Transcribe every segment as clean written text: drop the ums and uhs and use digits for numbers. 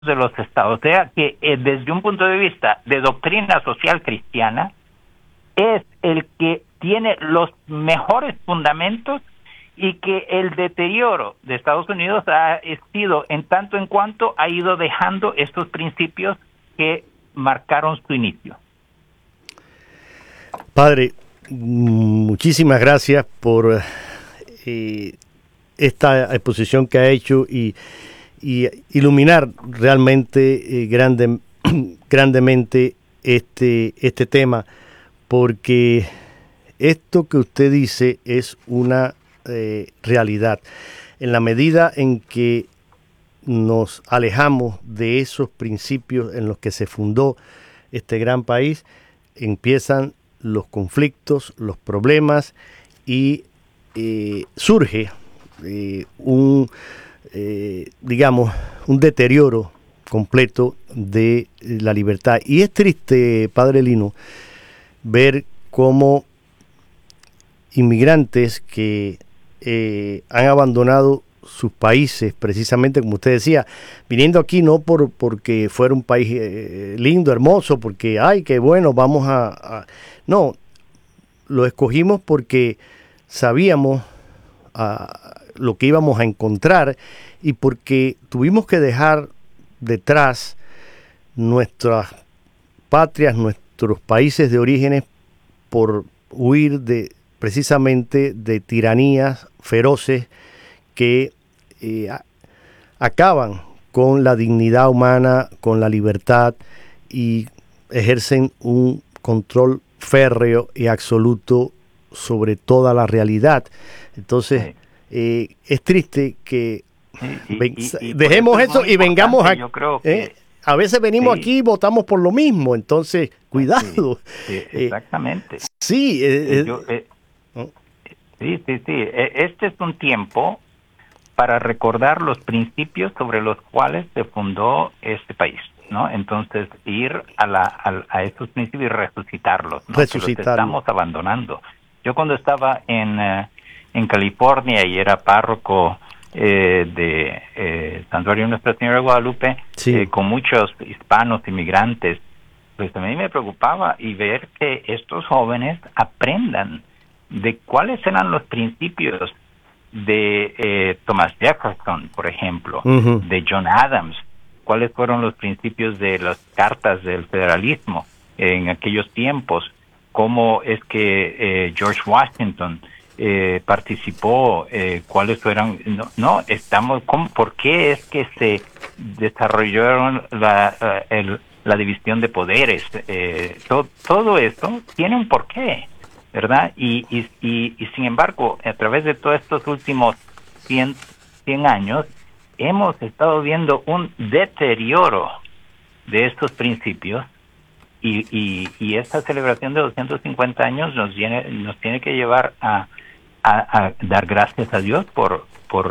de los estados. O sea que desde un punto de vista de doctrina social cristiana, es el que tiene los mejores fundamentos, y que el deterioro de Estados Unidos ha sido en tanto en cuanto ha ido dejando estos principios que marcaron su inicio. Padre, muchísimas gracias por esta exposición que ha hecho y iluminar realmente grandemente este tema, porque esto que usted dice es una realidad. En la medida en que nos alejamos de esos principios en los que se fundó este gran país, empiezan los conflictos, los problemas, y surge un deterioro completo de la libertad. Y es triste, Padre Lino, ver cómo inmigrantes que han abandonado sus países, precisamente como usted decía, viniendo aquí no porque fuera un país lindo, hermoso, porque, ay, qué bueno, vamos no, lo escogimos porque sabíamos lo que íbamos a encontrar, y porque tuvimos que dejar detrás nuestras patrias, nuestros países de orígenes, por huir precisamente de tiranías feroces que acaban con la dignidad humana, con la libertad, y ejercen un control férreo y absoluto sobre toda la realidad. Entonces, es triste que dejemos eso y vengamos aquí. Yo creo que a veces venimos aquí y votamos por lo mismo, entonces cuidado. Exactamente. Sí. Este es un tiempo para recordar los principios sobre los cuales se fundó este país, ¿no? Entonces, ir a estos principios y resucitarlos, ¿no? Que los estamos abandonando. Yo cuando estaba en California y era párroco de Santuario Nuestra Señora de Guadalupe, con muchos hispanos inmigrantes, pues a mí me preocupaba y ver que estos jóvenes aprendan de cuáles eran los principios de Thomas Jefferson, por ejemplo, de John Adams, cuáles fueron los principios de las cartas del federalismo en aquellos tiempos, cómo es que George Washington participó, cuáles fueron, por qué es que se desarrollaron la división de poderes, todo esto tiene un porqué, ¿verdad? Y sin embargo, a través de todos estos últimos 100 años, hemos estado viendo un deterioro de estos principios, y esta celebración de 250 años nos tiene que llevar a dar gracias a Dios por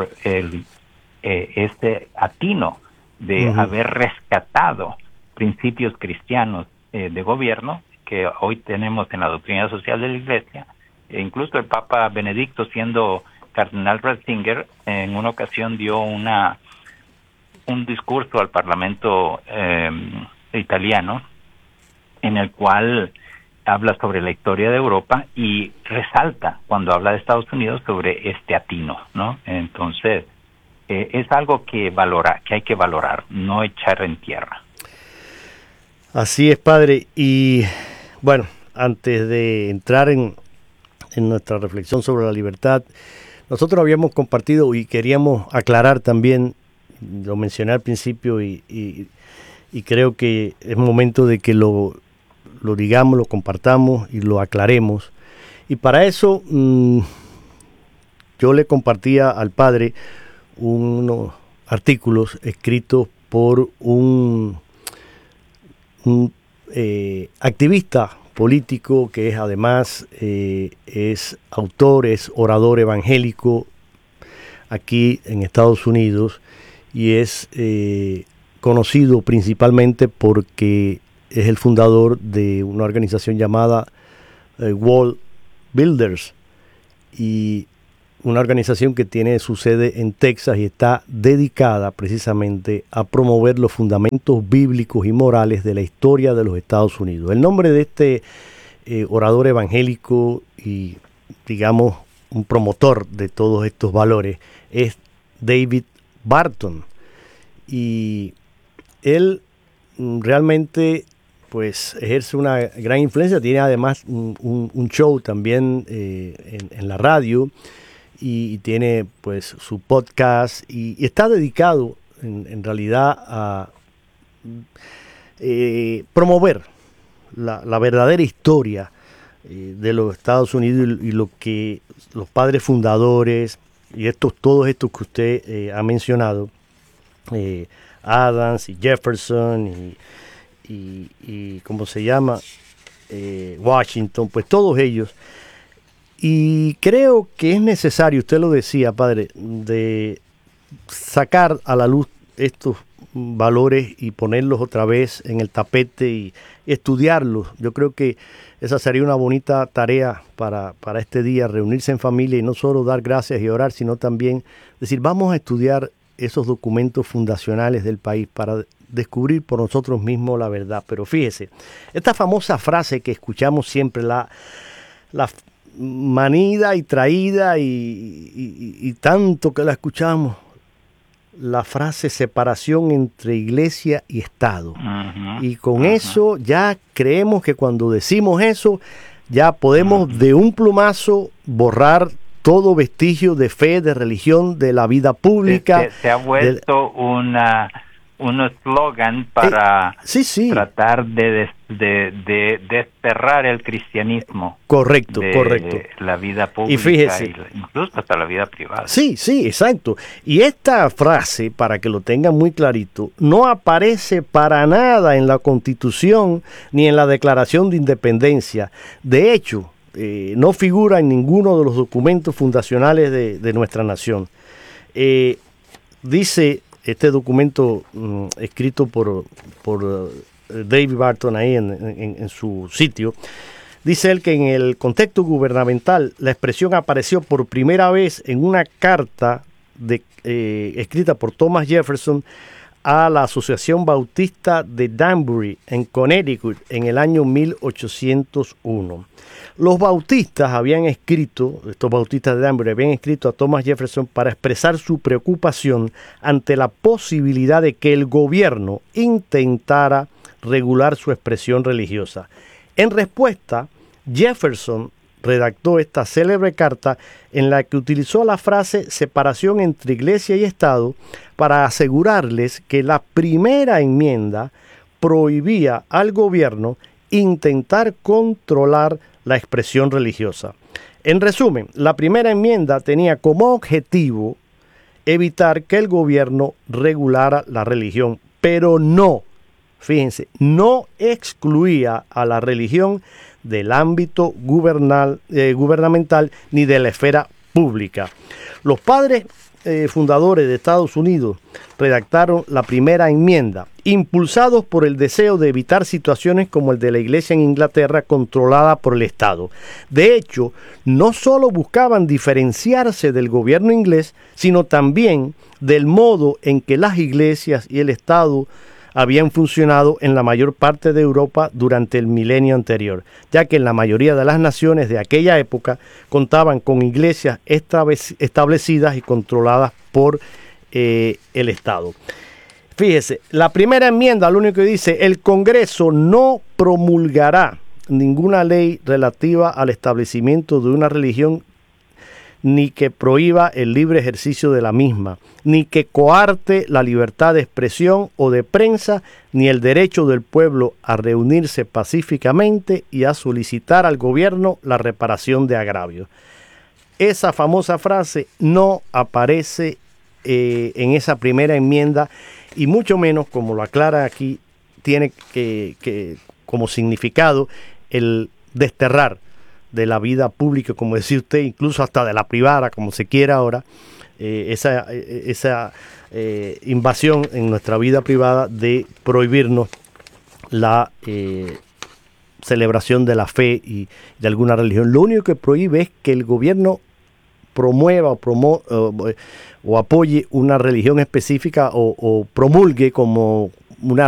este atino de haber rescatado principios cristianos de gobierno que hoy tenemos en la doctrina social de la Iglesia. E incluso el Papa Benedicto, siendo cardenal Ratzinger, en una ocasión dio un discurso al Parlamento italiano, en el cual habla sobre la historia de Europa y resalta, cuando habla de Estados Unidos, sobre este atino, ¿no? Entonces, es algo que hay que valorar, no echar en tierra. Así es, Padre. Y bueno, antes de entrar en nuestra reflexión sobre la libertad, nosotros habíamos compartido y queríamos aclarar también, lo mencioné al principio y creo que es momento de que lo digamos, lo compartamos y lo aclaremos. Y para eso yo le compartía al Padre unos artículos escritos por un activista político que es además es autor, es orador evangélico aquí en Estados Unidos, y es conocido principalmente porque es el fundador de una organización llamada World Builders, y una organización que tiene su sede en Texas y está dedicada precisamente a promover los fundamentos bíblicos y morales de la historia de los Estados Unidos. El nombre de este orador evangélico y, digamos, un promotor de todos estos valores es David Barton. Y él realmente pues ejerce una gran influencia, tiene además un show también en la radio y tiene pues su podcast y está dedicado en realidad a promover la verdadera historia de los Estados Unidos y lo que los padres fundadores y todos estos que usted ha mencionado, Adams y Jefferson y ¿cómo se llama? Washington, pues todos ellos. Y creo que es necesario, usted lo decía, padre, de sacar a la luz estos valores y ponerlos otra vez en el tapete y estudiarlos. Yo creo que esa sería una bonita tarea para este día, reunirse en familia y no solo dar gracias y orar, sino también decir, vamos a estudiar esos documentos fundacionales del país para descubrir por nosotros mismos la verdad. Pero fíjese, esta famosa frase que escuchamos siempre, la manida y traída y tanto que la escuchamos, la frase separación entre iglesia y Estado. Y con eso ya creemos que cuando decimos eso, ya podemos de un plumazo borrar todo vestigio de fe, de religión, de la vida pública. Se ha vuelto un eslogan para tratar de desterrar el cristianismo. Correcto. La vida pública y fíjese, incluso hasta la vida privada. Sí, exacto. Y esta frase, para que lo tengan muy clarito, no aparece para nada en la Constitución ni en la Declaración de Independencia. De hecho, no figura en ninguno de los documentos fundacionales de nuestra nación. Dice este documento escrito por David Barton ahí en su sitio, dice él que en el contexto gubernamental la expresión apareció por primera vez en una carta escrita por Thomas Jefferson a la Asociación Bautista de Danbury en Connecticut en el año 1801. Los bautistas estos bautistas de Danbury habían escrito a Thomas Jefferson para expresar su preocupación ante la posibilidad de que el gobierno intentara regular su expresión religiosa. En respuesta, Jefferson redactó esta célebre carta en la que utilizó la frase separación entre iglesia y Estado para asegurarles que la primera enmienda prohibía al gobierno intentar controlar la expresión religiosa. En resumen, la primera enmienda tenía como objetivo evitar que el gobierno regulara la religión, pero no excluía a la religión del ámbito gubernamental ni de la esfera pública. Los padres fundadores de Estados Unidos redactaron la primera enmienda, impulsados por el deseo de evitar situaciones como el de la iglesia en Inglaterra controlada por el Estado. De hecho, no solo buscaban diferenciarse del gobierno inglés, sino también del modo en que las iglesias y el Estado habían funcionado en la mayor parte de Europa durante el milenio anterior, ya que en la mayoría de las naciones de aquella época contaban con iglesias establecidas y controladas por el Estado. Fíjese, la primera enmienda lo único que dice, el Congreso no promulgará ninguna ley relativa al establecimiento de una religión ni que prohíba el libre ejercicio de la misma, ni que coarte la libertad de expresión o de prensa, ni el derecho del pueblo a reunirse pacíficamente y a solicitar al gobierno la reparación de agravios. Esa famosa frase no aparece en esa primera enmienda y mucho menos, como lo aclara aquí, tiene que como significado el desterrar de la vida pública, como decía usted, incluso hasta de la privada, como se quiera ahora, esa invasión en nuestra vida privada de prohibirnos la celebración de la fe y de alguna religión. Lo único que prohíbe es que el gobierno promueva o apoye una religión específica o promulgue como una